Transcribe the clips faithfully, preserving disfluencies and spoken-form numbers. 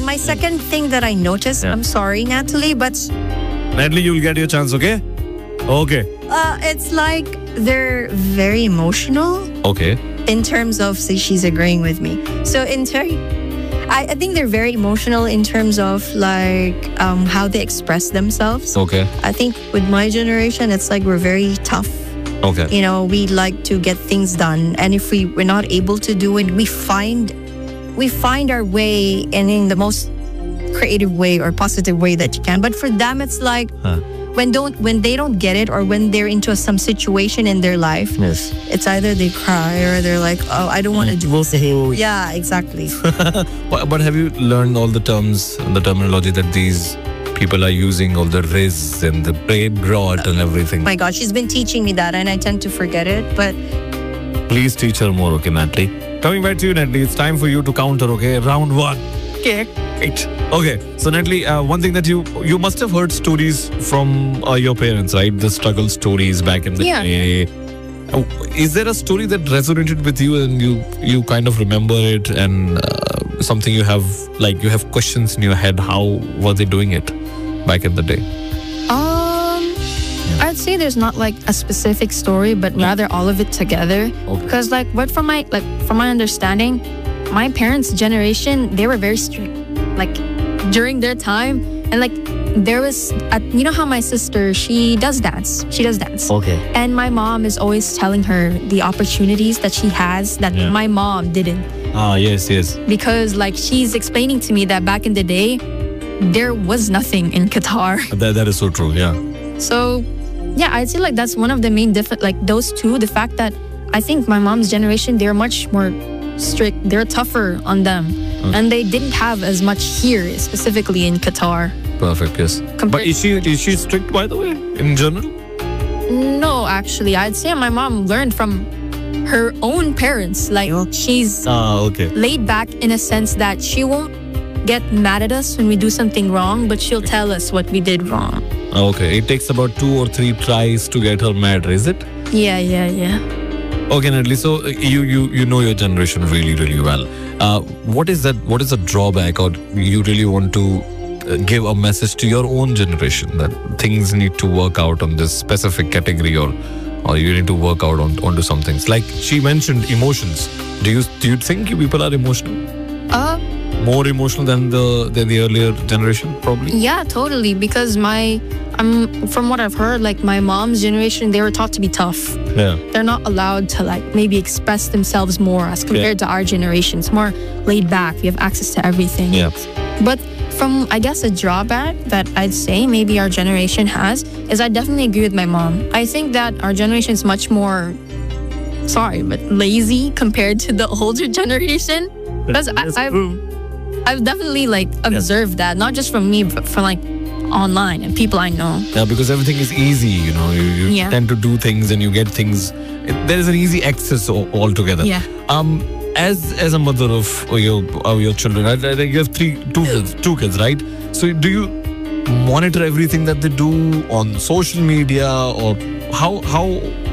my second thing that I noticed, Yeah. I'm sorry, Natalie, but Natalie, you'll get your chance, okay? Okay. uh, it's like they're very emotional Okay. in terms of, see, she's agreeing with me. So in ter- I, I think they're very emotional in terms of like um, how they express themselves. Okay. I think with my generation, it's like we're very tough. Okay. You know, we like to get things done, and if we we're not able to do it, we find we find our way and in the most creative way or positive way that you can. But for them, it's like Huh. when don't when they don't get it, or when they're into some situation in their life, Yes. it's either they cry or they're like, oh, I don't want to do. Yeah, exactly. But but have you learned all the terms, the terminology that these people are using, all the riz and the brain rot and everything? My God, she's been teaching me that, and I tend to forget it. But Please teach her more, okay, Natalie? Coming back to you, Natalie, it's time for you to counter, okay? Round one. Okay. Eight. Okay. So, Natalie, uh, one thing that you you must have heard stories from uh, your parents, right? The struggle stories back in the Yeah. day. Uh, Is there a story that resonated with you and you you kind of remember it, and uh, something you have, like, you have questions in your head? How were they doing it back in the day? Um, I'd say there's not like a specific story, but rather all of it together. Okay. Because like what from my like from my understanding, my parents' generation, they were very strict. Like during their time, and like there was a, you know how my sister, she does dance. She does dance. Okay. And my mom is always telling her the opportunities that she has that Yeah. my mom didn't. Ah, yes, yes. Because like she's explaining to me that back in the day, there was nothing in Qatar. That, that is so true, yeah. So yeah, I'd say like that's one of the main different, like those two, the fact that I think my mom's generation, they're much more strict, they're tougher on them. Okay. And they didn't have as much here, specifically in Qatar. Perfect, yes. But Compared- is she is she strict, by the way, in general? No, actually, I'd say my mom learned from her own parents. Like she's Ah, okay. laid back in a sense that she won't get mad at us when we do something wrong, but she'll tell us what we did wrong. Okay, it takes about two or three tries to get her mad, is it? Yeah, yeah, yeah. Okay, Natalie. So uh, you you you know your generation really really well. Uh, what is that? What is the drawback, or you really want to uh, give a message to your own generation that things need to work out on this specific category, or or you need to work out on onto some things? Like she mentioned emotions. Do you do you think you people are emotional? Uh, More emotional than the than the earlier generation, probably. Yeah, totally. Because my, um, from what I've heard, like my mom's generation, they were taught to be tough. Yeah. They're not allowed to like maybe express themselves more as compared to our generation. It's more laid back. We have access to everything. Yeah. But from, I guess, a drawback that I'd say maybe our generation has is I definitely agree with my mom. I think that our generation is much more, sorry, but lazy compared to the older generation. Because I, I've, I've definitely like observed that, not just from me, but from like online and people I know. Yeah, because everything is easy, you know. You, you Yeah. tend to do things and you get things. It, there is an easy access all, altogether. Yeah. Um, as as a mother of your of your children, I, I think you have three, two kids, two kids, right? So do you monitor everything that they do on social media, or how how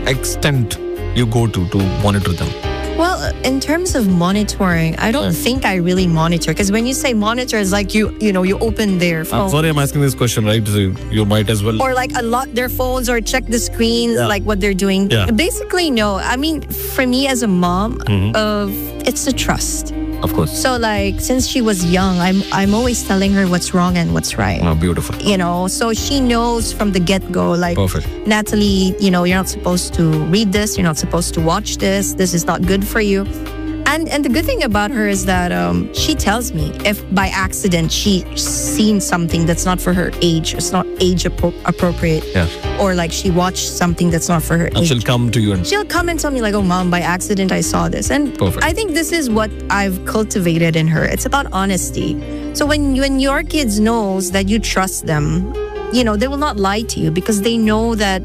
extent you go to to monitor them? Well, in terms of monitoring, I don't think I really monitor, because when you say monitor, it's like you you know you open their phone. I'm sorry, I'm asking this question, right? So you might as well. Or like unlock their phones or check the screens, Yeah. like what they're doing. Yeah. Basically, no. I mean, for me as a mom, Mhm. uh, it's the trust. Of course. So like since she was young, I'm I'm always telling her what's wrong and what's right. Oh, beautiful. You know, so she knows from the get-go, like, Perfect. Natalie, you know, you're not supposed to read this. You're not supposed to watch this. This is not good for you. And and the good thing about her is that um, she tells me if by accident she's seen something that's not for her age, it's not age appro- appropriate, Yeah. or like she watched something that's not for her And age. she'll come to you and She'll come and tell me like, oh, mom, by accident I saw this. And Perfect. I think this is what I've cultivated in her. It's about honesty. So when when your kids knows that you trust them, you know, they will not lie to you because they know that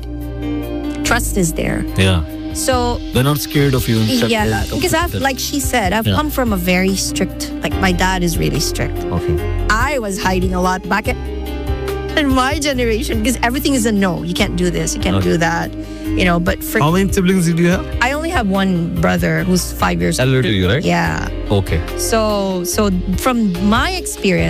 trust is there. yeah, So they're not scared of you. and step yeah, back. because I've, like she said, I've Yeah. come from a very strict, like my dad is really strict. Okay. I was hiding a lot back at, in my generation because everything is a no. You can't do this. You can't Okay. do that. You know, but for How many siblings did you have? I only have one brother who's five years Elder old. to you, right? Yeah. Okay. So so from my experience.